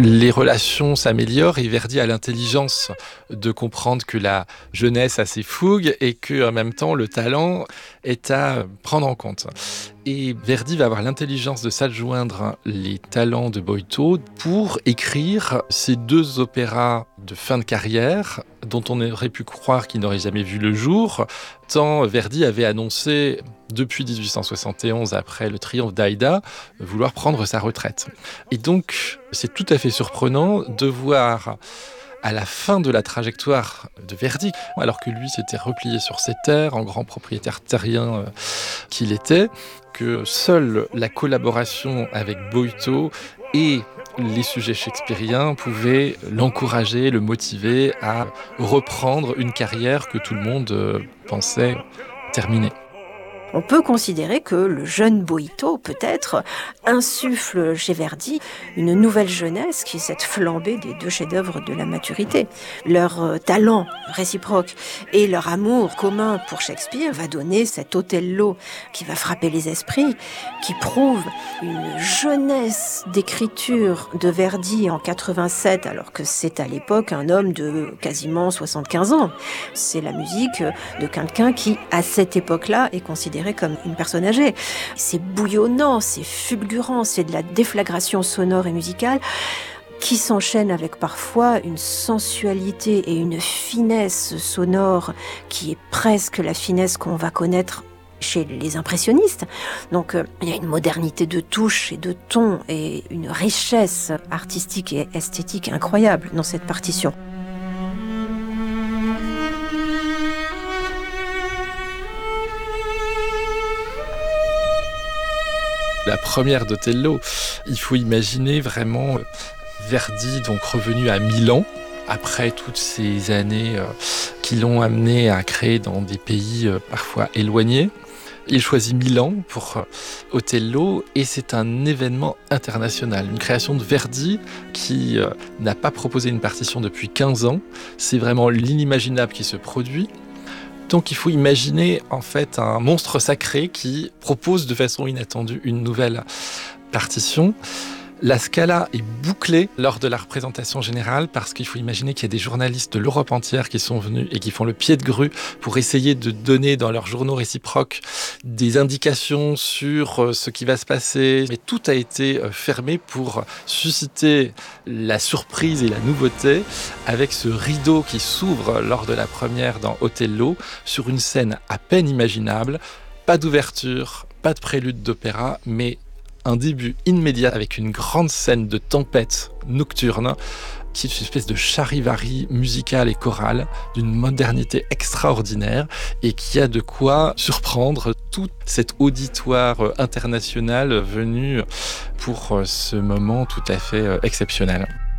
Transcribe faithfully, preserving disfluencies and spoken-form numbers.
Les relations s'améliorent et Verdi a l'intelligence de comprendre que la jeunesse a ses fougues et qu'en même temps, le talent est à prendre en compte. Et Verdi va avoir l'intelligence de s'adjoindre les talents de Boito pour écrire ces deux opéras de fin de carrière dont on aurait pu croire qu'ils n'auraient jamais vu le jour, tant Verdi avait annoncé depuis dix-huit cent soixante et onze, après le triomphe d'Aïda, vouloir prendre sa retraite. Et donc, c'est tout à fait surprenant de voir à la fin de la trajectoire de Verdi, alors que lui s'était replié sur ses terres, en grand propriétaire terrien euh, qu'il était, que seule la collaboration avec Boito et les sujets shakespeariens pouvaient l'encourager, le motiver à reprendre une carrière que tout le monde euh, pensait terminée. On peut considérer que le jeune Boito, peut-être, insuffle chez Verdi une nouvelle jeunesse qui est cette flambée des deux chefs-d'œuvre de la maturité. Leur euh, talent réciproque et leur amour commun pour Shakespeare va donner cet Othello qui va frapper les esprits, qui prouve une jeunesse d'écriture de Verdi en quatre-vingt-sept, alors que c'est à l'époque un homme de quasiment soixante-quinze ans. C'est la musique de quelqu'un qui, à cette époque-là, est considéré comme une personne âgée. C'est bouillonnant, c'est fulgurant, c'est de la déflagration sonore et musicale qui s'enchaîne avec parfois une sensualité et une finesse sonore qui est presque la finesse qu'on va connaître chez les impressionnistes. Donc euh, il y a une modernité de touche et de ton et une richesse artistique et esthétique incroyable dans cette partition. La première d'Othello, il faut imaginer vraiment Verdi donc revenu à Milan après toutes ces années euh, qui l'ont amené à créer dans des pays euh, parfois éloignés. Il choisit Milan pour euh, Othello et c'est un événement international, une création de Verdi qui euh, n'a pas proposé une partition depuis quinze ans. C'est vraiment l'inimaginable qui se produit. Donc il faut imaginer en fait un monstre sacré qui propose de façon inattendue une nouvelle partition. La Scala est bouclée lors de la représentation générale parce qu'il faut imaginer qu'il y a des journalistes de l'Europe entière qui sont venus et qui font le pied de grue pour essayer de donner dans leurs journaux réciproques des indications sur ce qui va se passer. Mais tout a été fermé pour susciter la surprise et la nouveauté avec ce rideau qui s'ouvre lors de la première dans Othello sur une scène à peine imaginable. Pas d'ouverture, pas de prélude d'opéra, mais un début immédiat avec une grande scène de tempête nocturne qui est une espèce de charivari musical et choral d'une modernité extraordinaire et qui a de quoi surprendre tout cet auditoire international venu pour ce moment tout à fait exceptionnel.